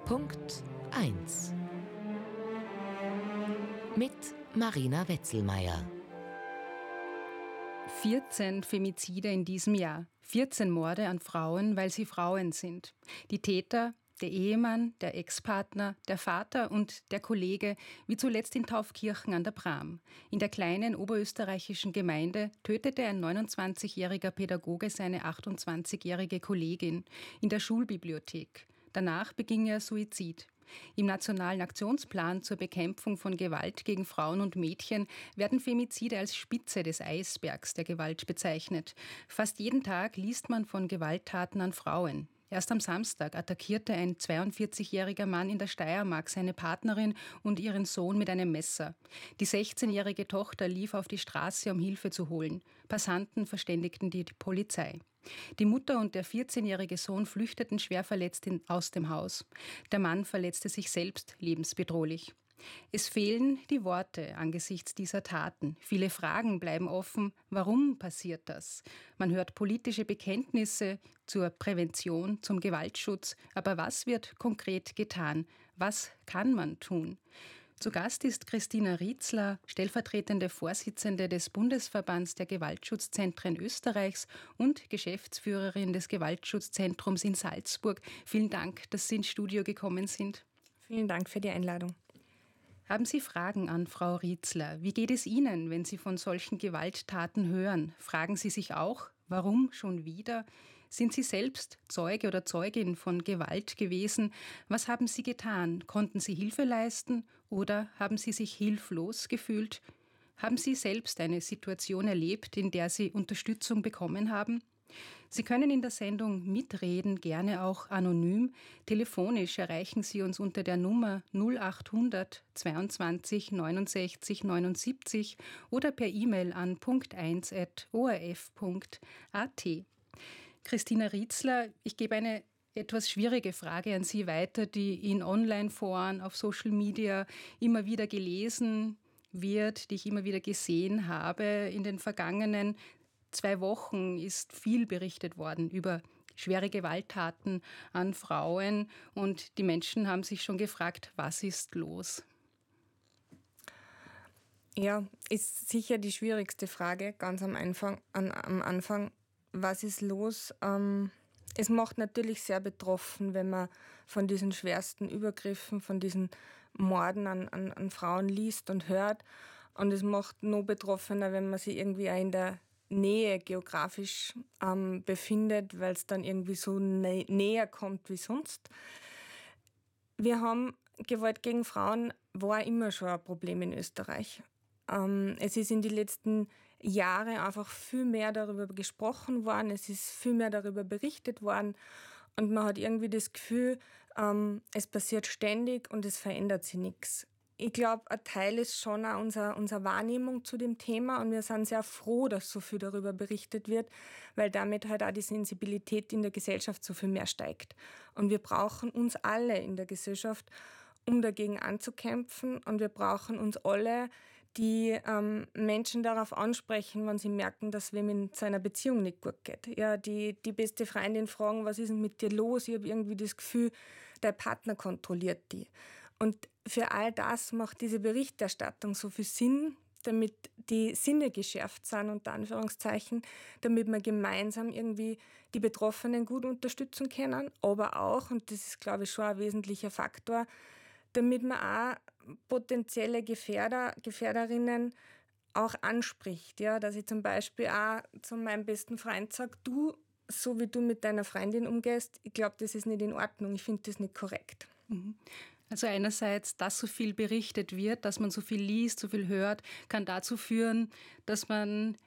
Punkt 1 mit Marina Wetzelmeier. 14 Femizide in diesem Jahr. 14 Morde an Frauen, weil sie Frauen sind. Die Täter, der Ehemann, der Ex-Partner, der Vater und der Kollege, wie zuletzt in Taufkirchen an der Bram. In der kleinen oberösterreichischen Gemeinde tötete ein 29-jähriger Pädagoge seine 28-jährige Kollegin in der Schulbibliothek. Danach beging er Suizid. Im Nationalen Aktionsplan zur Bekämpfung von Gewalt gegen Frauen und Mädchen werden Femizide als Spitze des Eisbergs der Gewalt bezeichnet. Fast jeden Tag liest man von Gewalttaten an Frauen. Erst am Samstag attackierte ein 42-jähriger Mann in der Steiermark seine Partnerin und ihren Sohn mit einem Messer. Die 16-jährige Tochter lief auf die Straße, um Hilfe zu holen. Passanten verständigten die Polizei. Die Mutter und der 14-jährige Sohn flüchteten schwer verletzt aus dem Haus. Der Mann verletzte sich selbst lebensbedrohlich. Es fehlen die Worte angesichts dieser Taten. Viele Fragen bleiben offen. Warum passiert das? Man hört politische Bekenntnisse zur Prävention, zum Gewaltschutz. Aber was wird konkret getan? Was kann man tun? Zu Gast ist Christina Rietzler, stellvertretende Vorsitzende des Bundesverbands der Gewaltschutzzentren Österreichs und Geschäftsführerin des Gewaltschutzzentrums in Salzburg. Vielen Dank, dass Sie ins Studio gekommen sind. Vielen Dank für die Einladung. Haben Sie Fragen an Frau Rietzler? Wie geht es Ihnen, wenn Sie von solchen Gewalttaten hören? Fragen Sie sich auch, warum schon wieder? Sind Sie selbst Zeuge oder Zeugin von Gewalt gewesen? Was haben Sie getan? Konnten Sie Hilfe leisten oder haben Sie sich hilflos gefühlt? Haben Sie selbst eine Situation erlebt, in der Sie Unterstützung bekommen haben? Sie können in der Sendung mitreden, gerne auch anonym. Telefonisch erreichen Sie uns unter der Nummer 0800 22 69 79 oder per E-Mail an punkt1@orf.at. Christina Rietzler, ich gebe eine etwas schwierige Frage an Sie weiter, die in Online-Foren, auf Social Media immer wieder gelesen wird, die ich immer wieder gesehen habe. In den vergangenen 2 Wochen ist viel berichtet worden über schwere Gewalttaten an Frauen und die Menschen haben sich schon gefragt, was ist los? Ja, ist sicher die schwierigste Frage, ganz am Anfang. Was ist los? Es macht natürlich sehr betroffen, wenn man von diesen schwersten Übergriffen, von diesen Morden an Frauen liest und hört. Und es macht noch betroffener, wenn man sich irgendwie auch in der Nähe geografisch befindet, weil es dann irgendwie so näher kommt wie sonst. Wir haben Gewalt gegen Frauen war immer schon ein Problem in Österreich. Es ist in den letzten Jahren einfach viel mehr darüber gesprochen worden, es ist viel mehr darüber berichtet worden und man hat irgendwie das Gefühl, es passiert ständig und es verändert sich nichts. Ich glaube, ein Teil ist schon auch unsere Wahrnehmung zu dem Thema und wir sind sehr froh, dass so viel darüber berichtet wird, weil damit halt auch die Sensibilität in der Gesellschaft so viel mehr steigt. Und wir brauchen uns alle in der Gesellschaft, um dagegen anzukämpfen und wir brauchen uns alle, die Menschen darauf ansprechen, wenn sie merken, dass wem in seiner Beziehung nicht gut geht. Ja, die beste Freundin fragen, was ist denn mit dir los? Ich habe irgendwie das Gefühl, dein Partner kontrolliert die. Und für all das macht diese Berichterstattung so viel Sinn, damit die Sinne geschärft sind, unter Anführungszeichen, damit wir gemeinsam irgendwie die Betroffenen gut unterstützen können, aber auch, und das ist, glaube ich, schon ein wesentlicher Faktor, damit man auch potenzielle Gefährderinnen auch anspricht. Ja, dass ich zum Beispiel auch zu meinem besten Freund sage, du, so wie du mit deiner Freundin umgehst, ich glaube, das ist nicht in Ordnung, ich finde das nicht korrekt. Also einerseits, dass so viel berichtet wird, dass man so viel liest, so viel hört, kann dazu führen, dass man